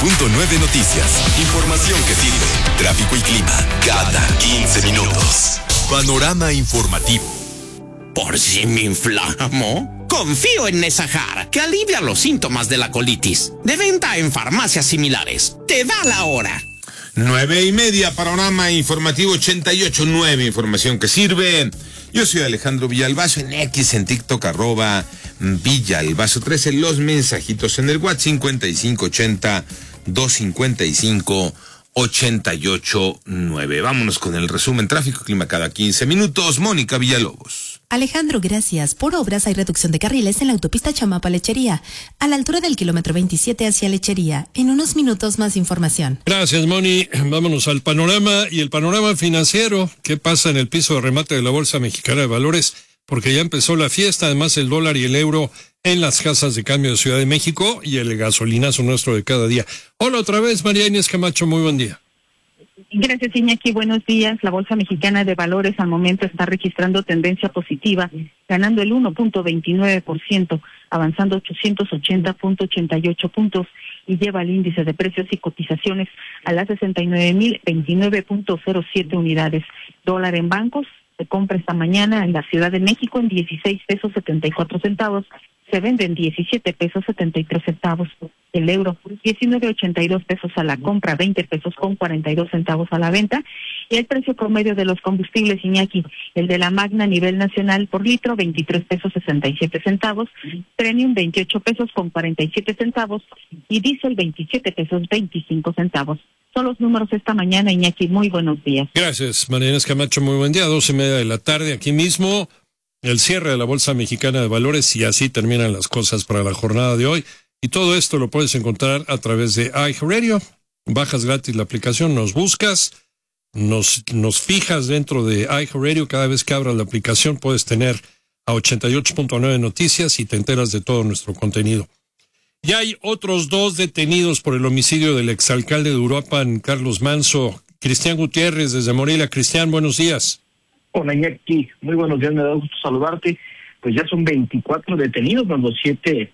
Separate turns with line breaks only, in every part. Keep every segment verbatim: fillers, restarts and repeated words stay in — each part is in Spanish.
punto nueve Noticias. Información que sirve. Tráfico y clima cada quince minutos. Panorama informativo.
¿Por si me inflamo? Confío en Nesajar, que alivia los síntomas de la colitis. De venta en farmacias similares. Te da la hora.
Nueve y media, panorama informativo ochenta y ocho punto nueve, información que sirve. Yo soy Alejandro Villalbazo, en X, en TikTok, arroba Villalbazo trece, los mensajitos en el WhatsApp cincuenta y cinco ochenta, doscientos cincuenta y cinco, ochenta y ocho nueve. Vámonos con el resumen tráfico clima cada quince minutos. Mónica Villalobos.
Alejandro, gracias. Por obras hay reducción de carriles en la autopista Chamapa-Lechería, a la altura del kilómetro veintisiete hacia Lechería. En unos minutos más información.
Gracias, Moni. Vámonos al panorama y el panorama financiero. ¿Qué pasa en el piso de remate de la Bolsa Mexicana de Valores? Porque ya empezó la fiesta, además el dólar y el euro en las casas de cambio de Ciudad de México y el gasolinazo nuestro de cada día. Hola otra vez, María Inés Camacho, muy buen día.
Gracias, Iñaki. Buenos días. La Bolsa Mexicana de Valores al momento está registrando tendencia positiva, ganando el uno punto veintinueve por ciento, avanzando ochocientos ochenta punto ochenta y ocho puntos y lleva el índice de precios y cotizaciones a las sesenta y nueve mil veintinueve punto cero siete unidades. Dólar en bancos se compra esta mañana en la Ciudad de México en dieciséis pesos setenta y cuatro centavos. Se vende en diecisiete pesos setenta y tres centavos. El euro, diecinueve ochenta y dos pesos a la compra, veinte pesos con cuarenta y dos centavos a la venta. Y el precio promedio de los combustibles, Iñaki, el de la Magna a nivel nacional por litro, veintitrés pesos sesenta y siete centavos. Premium, veintiocho pesos con cuarenta y siete centavos. Y diésel, veintisiete pesos veinticinco centavos. Son los números esta mañana, Iñaki. Muy buenos días.
Gracias, María Inés Camacho. Muy buen día. Dos y media de la tarde aquí mismo. El cierre de la Bolsa Mexicana de Valores y así terminan las cosas para la jornada de hoy. Y todo esto lo puedes encontrar a través de iHeartRadio. Bajas gratis la aplicación, nos buscas, nos, nos fijas dentro de iHeartRadio. Cada vez que abras la aplicación puedes tener a ochenta y ocho punto nueve noticias y te enteras de todo nuestro contenido. Ya hay otros dos detenidos por el homicidio del exalcalde de Uruapan, Carlos Manso. Cristian Gutiérrez desde Morelia. Cristian, buenos días.
Hola, Iñaki, muy buenos días, me da gusto saludarte. Pues ya son veinticuatro detenidos, más los siete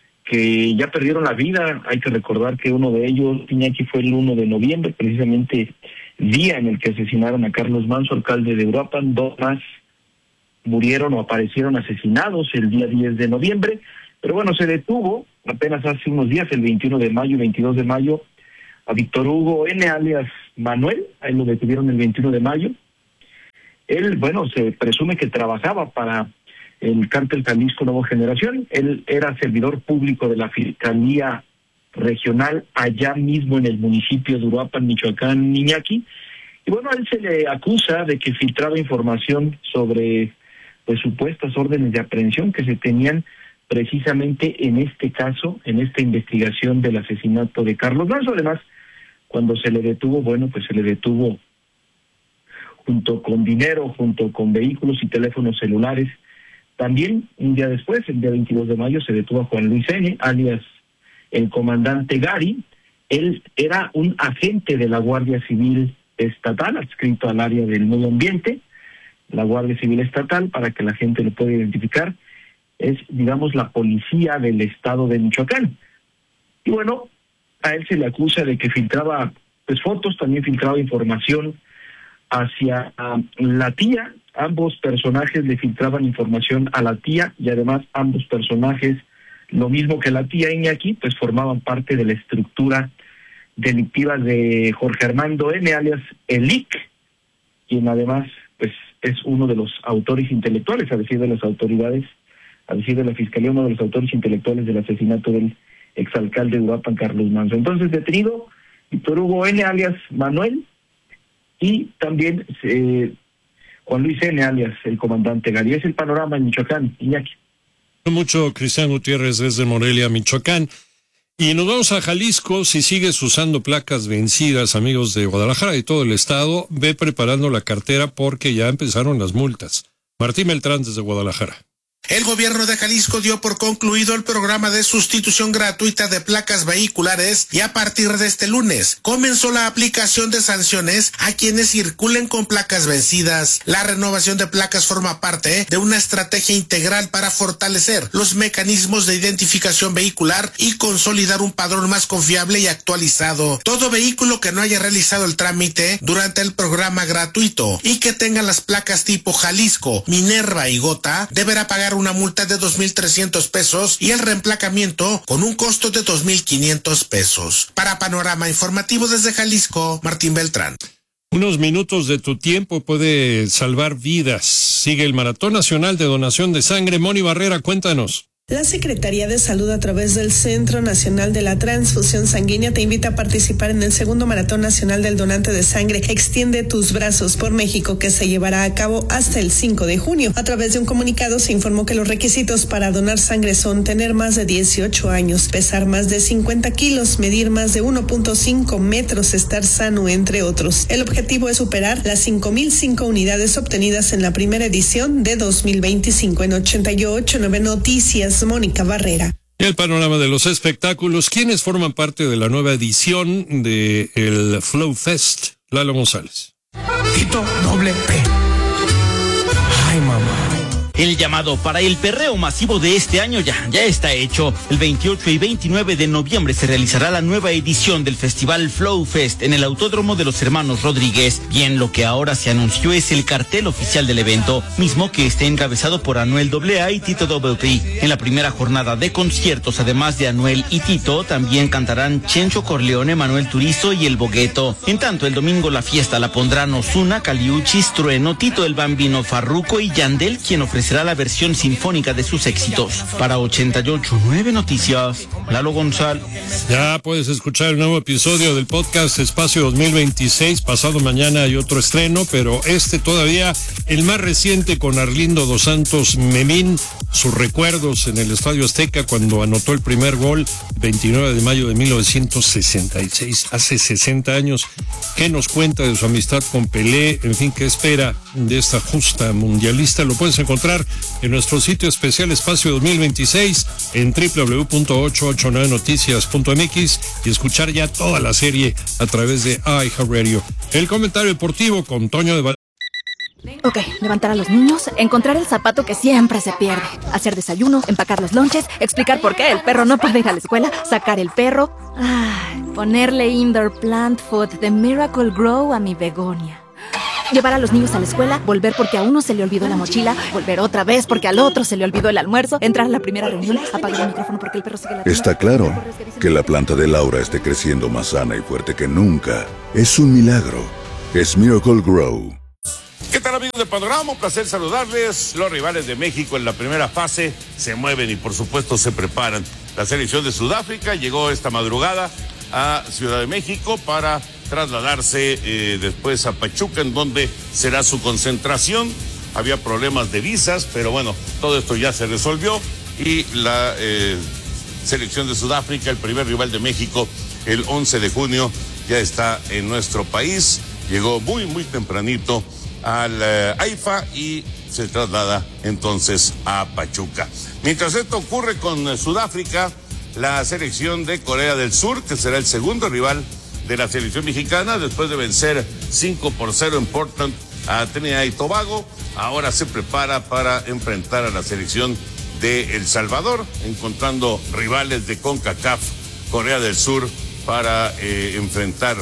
que ya perdieron la vida. Hay que recordar que uno de ellos, Iñaki, fue el uno de noviembre, precisamente día en el que asesinaron a Carlos Manso, alcalde de Uruapan. Dos más murieron o aparecieron asesinados el día diez de noviembre, pero bueno, se detuvo apenas hace unos días, el veintiuno de mayo y veintidós de mayo, a Víctor Hugo N., alias Manuel. Ahí lo detuvieron el veintiuno de mayo. Él, bueno, se presume que trabajaba para el Cártel Jalisco Nueva Generación. Él era servidor público de la Fiscalía Regional allá mismo en el municipio de Uruapan, Michoacán, Iñaki. Y bueno, a él se le acusa de que filtraba información sobre pues supuestas órdenes de aprehensión que se tenían precisamente en este caso, en esta investigación del asesinato de Carlos Manso. Además, cuando se le detuvo, bueno, pues se le detuvo junto con dinero, junto con vehículos y teléfonos celulares. También, un día después, el día veintidós de mayo, se detuvo a Juan Luis N., alias el comandante Gary. Él era un agente de la Guardia Civil Estatal, adscrito al área del medio ambiente. La Guardia Civil Estatal, para que la gente lo pueda identificar, es, digamos, la policía del estado de Michoacán. Y bueno, a él se le acusa de que filtraba pues fotos, también filtraba información hacia uh, la tía. Ambos personajes le filtraban información a la tía y además ambos personajes, lo mismo que la tía Iñaki, pues formaban parte de la estructura delictiva de Jorge Armando N., alias el I C, quien además pues es uno de los autores intelectuales, a decir de las autoridades, a decir de la Fiscalía, uno de los autores intelectuales del asesinato del exalcalde de Uruapan, Carlos Manso. Entonces, detenido Víctor Hugo N., alias Manuel, y también eh, Juan Luis N., alias el comandante Gary. Es el panorama en Michoacán, Iñaki.
Mucho, Cristian Gutiérrez desde Morelia, Michoacán. Y nos vamos a Jalisco. Si sigues usando placas vencidas, amigos de Guadalajara y todo el estado, ve preparando la cartera porque ya empezaron las multas. Martín Beltrán desde Guadalajara.
El gobierno de Jalisco dio por concluido el programa de sustitución gratuita de placas vehiculares y a partir de este lunes comenzó la aplicación de sanciones a quienes circulen con placas vencidas. La renovación de placas forma parte de una estrategia integral para fortalecer los mecanismos de identificación vehicular y consolidar un padrón más confiable y actualizado. Todo vehículo que no haya realizado el trámite durante el programa gratuito y que tenga las placas tipo Jalisco, Minerva y Gota deberá pagar una multa de dos mil trescientos pesos y el reemplacamiento con un costo de dos mil quinientos pesos. Para Panorama Informativo desde Jalisco, Martín Beltrán.
Unos minutos de tu tiempo puede salvar vidas. Sigue el Maratón Nacional de Donación de Sangre. Moni Barrera, cuéntanos.
La Secretaría de Salud, a través del Centro Nacional de la Transfusión Sanguínea, te invita a participar en el segundo Maratón Nacional del Donante de Sangre. Extiende tus brazos por México, que se llevará a cabo hasta el cinco de junio. A través de un comunicado se informó que los requisitos para donar sangre son tener más de dieciocho años, pesar más de cincuenta kilos, medir más de uno punto cinco metros, estar sano, entre otros. El objetivo es superar las cinco mil cinco unidades obtenidas en la primera edición de dos mil veinticinco. En ochenta y ocho punto nueve Noticias, Mónica Barrera.
El panorama de los espectáculos. ¿Quiénes forman parte de la nueva edición de el Flow Fest? Lalo González.
Tito doble P. Ay, mamá.
El llamado para el perreo masivo de este año ya, ya está hecho. El veintiocho y veintinueve de noviembre se realizará la nueva edición del festival Flow Fest en el Autódromo de los Hermanos Rodríguez. Bien, lo que ahora se anunció es el cartel oficial del evento, mismo que está encabezado por Anuel doble A y Tito doble P. En la primera jornada de conciertos, además de Anuel y Tito, también cantarán Chencho Corleone, Manuel Turizo y El Bogueto. En tanto, el domingo la fiesta la pondrán Ozuna, Caliuchis, Trueno, Tito el Bambino, Farruko y Yandel, quien ofrecerá será la versión sinfónica de sus éxitos. Para ochenta y ocho punto nueve Noticias, Lalo González.
Ya puedes escuchar el nuevo episodio del podcast Espacio dos mil veintiséis. Pasado mañana hay otro estreno, pero este todavía el más reciente, con Arlindo Dos Santos Memín, sus recuerdos en el Estadio Azteca cuando anotó el primer gol, veintinueve de mayo de mil novecientos sesenta y seis, hace sesenta años. ¿Qué nos cuenta de su amistad con Pelé? En fin, ¿qué espera de esta justa mundialista? Lo puedes encontrar en nuestro sitio especial Espacio dos mil veintiséis en doble u doble u doble u punto ochocientos ochenta y nueve noticias punto m x y escuchar ya toda la serie a través de iHeartRadio. El comentario deportivo con Toño de Val-
Ok, levantar a los niños, encontrar el zapato que siempre se pierde, hacer desayuno, empacar los lonches, explicar por qué el perro no puede ir a la escuela, sacar el perro, ay, ponerle indoor plant food de Miracle Grow a mi begonia. Llevar a los niños a la escuela, volver porque a uno se le olvidó la mochila, volver otra vez porque al otro se le olvidó el almuerzo, entrar a la primera reunión, apagar el micrófono porque el perro sigue la...
Está claro que la planta de Laura esté creciendo más sana y fuerte que nunca. Es un milagro. Es Miracle Grow.
¿Qué tal, amigos de Panorama? Un placer saludarles. Los rivales de México en la primera fase se mueven y por supuesto se preparan. La selección de Sudáfrica llegó esta madrugada a Ciudad de México para trasladarse eh, después a Pachuca, en donde será su concentración. Había problemas de visas, pero bueno, todo esto ya se resolvió y la eh, selección de Sudáfrica, el primer rival de México, el once de junio, ya está en nuestro país. Llegó muy, muy tempranito al eh, AIFA y se traslada entonces a Pachuca. Mientras esto ocurre con eh, Sudáfrica, la selección de Corea del Sur, que será el segundo rival de la selección mexicana, después de vencer cinco por cero en Portland a Trinidad y Tobago, ahora se prepara para enfrentar a la selección de El Salvador, encontrando rivales de CONCACAF, Corea del Sur, para eh, enfrentar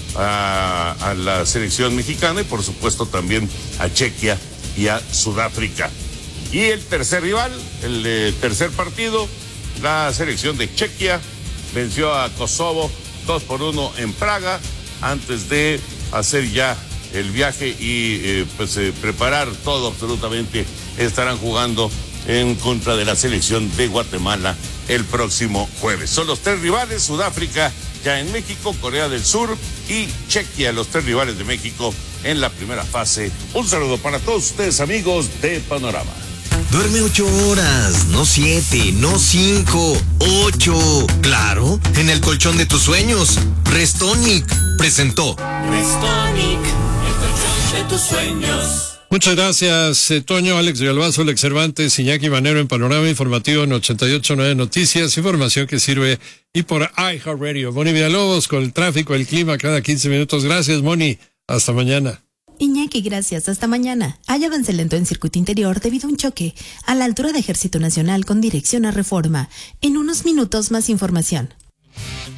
A, a la selección mexicana y por supuesto también a Chequia y a Sudáfrica. Y el tercer rival, el eh, tercer partido, la selección de Chequia venció a Kosovo dos por uno en Praga antes de hacer ya el viaje y eh, pues eh, preparar todo absolutamente. Estarán jugando en contra de la selección de Guatemala el próximo jueves. Son los tres rivales: Sudáfrica ya en México, Corea del Sur y Chequia, los tres rivales de México en la primera fase. Un saludo para todos ustedes, amigos de Panorama.
Duerme ocho horas, no siete, no cinco, ocho. Claro, en el colchón de tus sueños. Restonic presentó.
Restonic, el colchón de tus sueños.
Muchas gracias, eh, Toño, Alex Villalbazo, Alex Cervantes, Iñaki Manero en Panorama Informativo en ochenta y ocho punto nueve Noticias, información que sirve, y por iHeartRadio. Moni Villalobos con el tráfico, el clima cada quince minutos. Gracias, Moni. Hasta mañana.
Iñaki, gracias. Hasta mañana. Hay avance lento en circuito interior debido a un choque a la altura de Ejército Nacional con dirección a Reforma. En unos minutos más información.